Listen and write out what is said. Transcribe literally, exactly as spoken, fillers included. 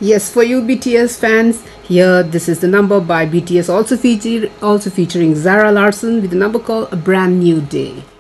Yes, for you B T S fans, here this is the number by B T S, also feature also featuring Zara Larsson with the number called A Brand New Day.